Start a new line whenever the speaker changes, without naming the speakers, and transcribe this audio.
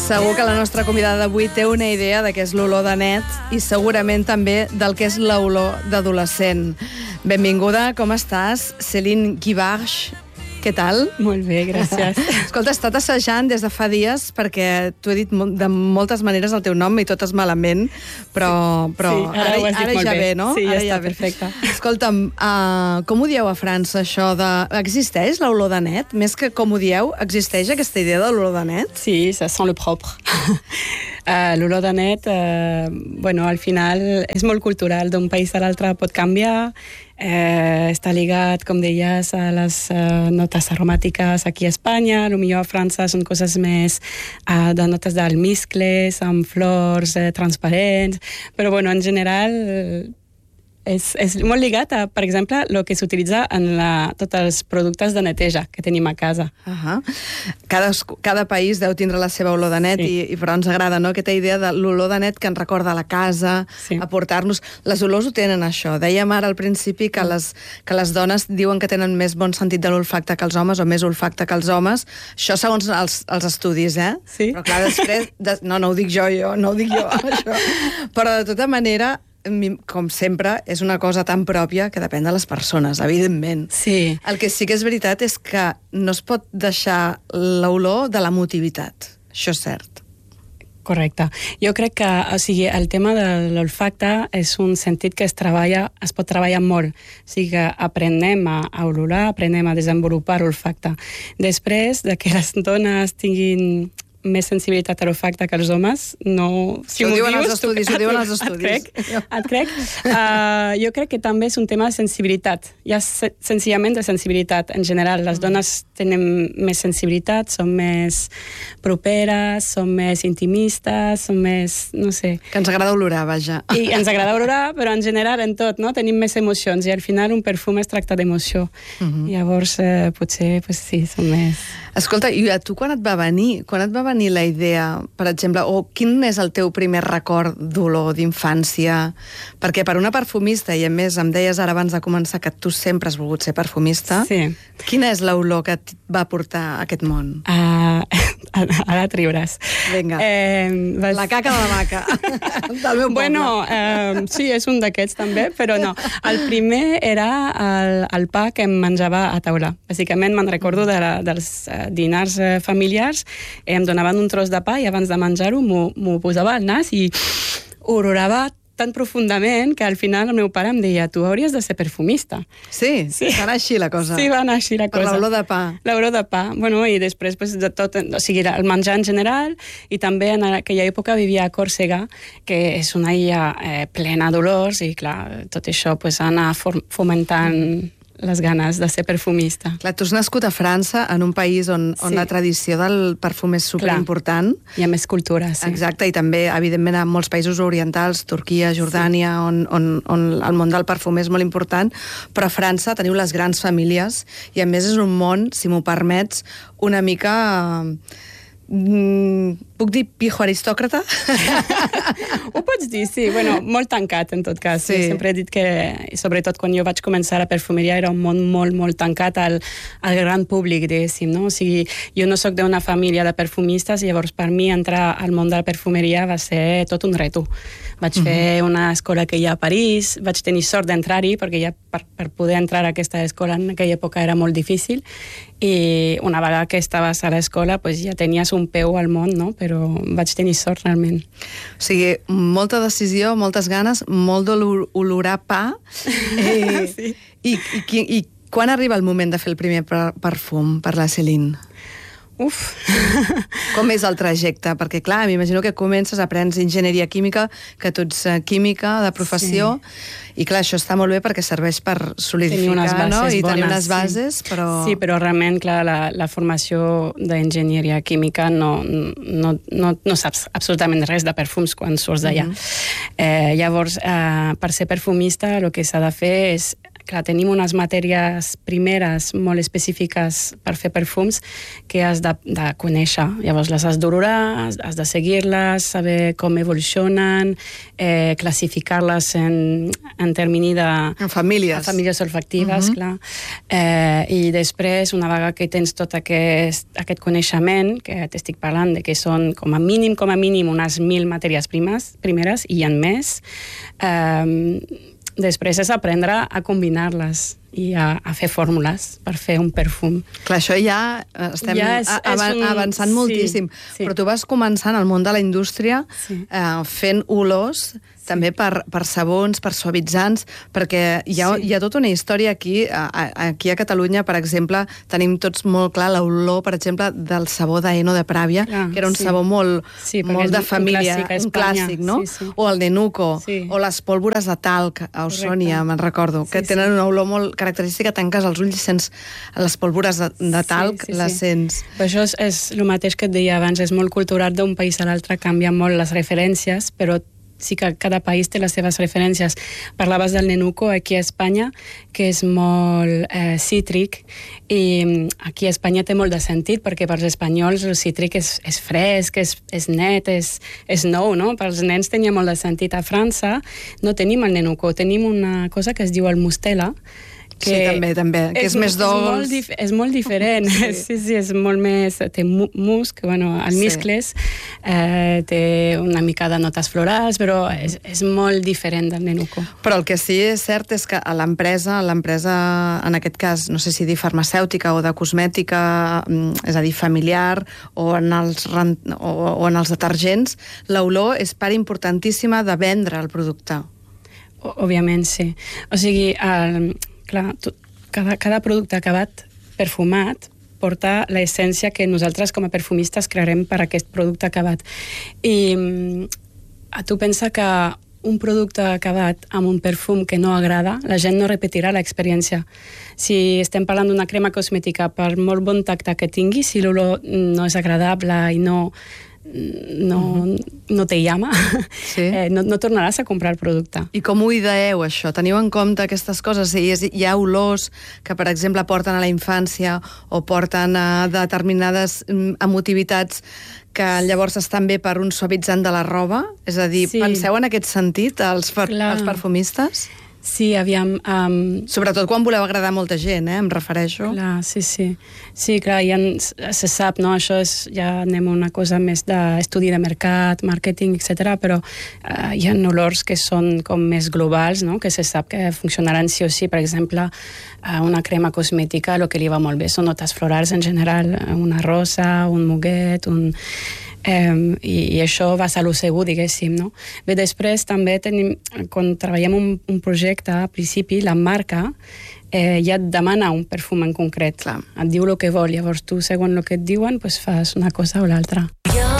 Segur que la nostra convidada d'avui té una idea de què és l'olor de net i segurament també del que és l'olor d'adolescent. Benvinguda, com estàs? Céline Guivarch, què tal?
Molt bé, gràcies.
Escolta, he estat assajant des de fa dies perquè t'ho he dit de moltes maneres el teu nom i totes malament, però
sí,
ara ja ve, no?
Sí,
ara
ja està perfecte.
Escolta'm, com ho dieu a França, això de... Existeix l'olor de net? Més que com ho dieu, existeix aquesta idea de l'olor de net?
Sí, ça sent le propre. L'olor de net, al final, és molt cultural. D'un país a l'altre pot canviar. Està ligat, com deies, a les notes aromàtiques aquí a Espanya. Potser a França són coses més de notes d'almiscles, amb flors transparents. Però, en general... És molt ligat a, per exemple, el que s'utilitza en tots els productes de neteja que tenim a casa.
Cada país deu tindre la seva olor de net, sí. Però ens agrada, no?, aquesta idea de l'olor de net que ens recorda a la casa, sí. A portar-nos... Les olors ho tenen, això. Dèiem ara al principi que les dones diuen que tenen més bon sentit de l'olfacte que els homes, o més olfacte que els homes. Això segons els estudis,
Sí.
Però clar, després... No ho dic jo, això. Però de tota manera... com sempre, és una cosa tan pròpia que depèn de les persones, evidentment.
Sí.
El que sí que és veritat és que no es pot deixar l'olor de l'emotivitat. Això és cert.
Correcte. Jo crec que el tema de l'olfacte és un sentit que es pot treballar molt. O sigui que aprenem a olorar, aprenem a desenvolupar l'olfacte. Després de que les dones tinguin més sensibilitat a l'olfacte que els homes, no...
Si ho diuen els estudis,
Et crec. Jo crec que també és un tema de sensibilitat. Hi ha senzillament de sensibilitat. En general, les dones tenen més sensibilitat, són més properes, són més intimistes, són més... no sé...
Que ens agrada olorar, vaja.
I ens agrada olorar, però en general, en tot, no? Tenim més emocions, i al final un perfum es tracta d'emoció. Llavors, potser, sí, són més...
Escolta, i a tu quan et va venir la idea, per exemple, o quin és el teu primer record d'olor d'infància? Perquè per una perfumista, i a més em deies ara abans de començar que tu sempre has volgut ser perfumista,
sí.
Quina és l'olor que et va portar a aquest món?
Ara et riuràs.
Vinga, la caca de la vaca, del meu poble.
Sí, és un d'aquests també, però no. El primer era el pa que em menjava a taula. Bàsicament me'n recordo dels dinars familiars, em donaven un tros de pa i abans de menjar-ho m'ho posava al nas i olorava tan profundament que al final el meu pare em deia: tu hauries de ser perfumista.
Sí. Va anar així la cosa.
Sí, va anar així la cosa.
Per l'olor de pa.
L'olor de pa. I després de tot, o sigui, el menjar en general, i també en aquella època vivia a Còrsega, que és una illa plena d'olors, i clar, tot això anar fomentant les ganes de ser perfumista.
Clar, tu has nascut a França, en un país on la tradició del perfum és superimportant.
Hi ha més cultura, sí.
Exacte, i també, evidentment, a molts països orientals, Turquia, Jordània, on el món del perfum és molt important, però a França teniu les grans famílies, i a més és un món, si m'ho permets, una mica... puc dir pijo aristòcrata?
Ho pots dir, sí. Molt tancat, en tot cas.
Sí.
Sempre he dit que, sobretot quan jo vaig començar a perfumeria, era un món molt, molt tancat al gran públic, diguéssim, no? O sigui, jo no soc d'una família de perfumistes, i llavors per mi entrar al món de la perfumeria va ser tot un reto. Vaig fer una escola que hi ha a París, vaig tenir sort d'entrar-hi, perquè ja per poder entrar a aquesta escola en aquella època era molt difícil, i una vegada que estaves a l'escola ja tenies un peu al món, no? Però vaig tenir sort realment.
O sigui, molta decisió, moltes ganes, molt d'olorar pa.
Sí.
I quan arriba el moment de fer el primer perfum per la Céline? Com és el trajecte? Perquè, clar, m'imagino que comences, aprens enginyeria química, que tu ets química de professió, i clar, això està molt bé perquè serveix per solidificar, no? I tenir unes bases, però...
Sí, però realment, clar, la formació d'enginyeria química no saps absolutament res de perfums quan surts d'allà. Llavors, per ser perfumista, el que s'ha de fer és clar, tenim unes matèries primeres molt específiques per fer perfums que has de conèixer. Llavors les has d'olorar, has de seguir-les, saber com evolucionen, classificar-les en termini de...
En famílies.
En famílies olfactives, clar. I després, una vegada que tens tot aquest coneixement, que t'estic parlant de que són com a mínim unes 1.000 matèries primeres, i en més, després és aprendre a combinar-les i a fer fórmules per fer un perfum.
Clar, això ja estem avançant moltíssim. Sí. Però tu vas començar en el món de la indústria fent olors, també per sabons, per suavitzants, perquè hi ha tota una història aquí a Catalunya, per exemple, tenim tots molt clar l'olor, per exemple, del sabó d'Eno de Pràvia, que era un sabó molt de família, un clàssic, no? O el Nenuco, o les pólvores de talc a Osònia, me'n recordo, que tenen una olor molt característica, tanques els ulls i sents les pólvores de talc, les sents.
Però això és el mateix que et deia abans, és molt cultural d'un país a l'altre, canvien molt les referències, però sí que cada país té les seves referències. Parlaves del Nenuco aquí a Espanya, que és molt cítric, i aquí a Espanya té molt de sentit, perquè per als espanyols el cítric és fresc, és net, és nou, no? Per als nens tenia molt de sentit. A França no tenim el Nenuco, tenim una cosa que es diu el Mustela,
també, que és més dolç.
És molt diferent, sí, és molt més... Té musc, el miscles, té una mica de notes florals, però és molt diferent del Nenuco.
Però el que sí és cert és que a l'empresa, en aquest cas, no sé si dir farmacèutica o de cosmètica, és a dir, familiar, o en els detergents, l'olor és part importantíssima de vendre el producte.
Òbviament, sí. O sigui, clar, cada producte acabat perfumat porta l'essència que nosaltres com a perfumistes crearem per aquest producte acabat. I tu pensa que un producte acabat amb un perfum que no agrada, la gent no repetirà l'experiència. Si estem parlant d'una crema cosmètica, per molt bon tacte que tingui, si l'olor no és agradable i no te llama, no tornaràs a comprar el producte.
I com ho ideeu, això? Teniu en compte aquestes coses? Hi ha olors que, per exemple, porten a la infància o porten a determinades emotivitats que llavors estan bé per un suavitzant de la roba? És a dir, penseu en aquest sentit, els perfumistes?
Sí, aviam...
Sobretot quan voleu agradar a molta gent, em refereixo.
Clar, sí. Sí, clar, ja se sap, no? Això ja anem a una cosa més d'estudi de mercat, màrqueting, etc. Però hi ha olors que són com més globals, no? Que se sap que funcionaran sí o sí. Per exemple, una crema cosmètica, el que li va molt bé són notes florals en general, una rosa, un muguet, i això va a lo segur, diguéssim, no? Bé, després també tenim, quan treballem un projecte, al principi, la marca ja et demana un perfum en concret. Clar. Et diu el que vol, llavors tu, segons el que et diuen, fas una cosa o l'altra.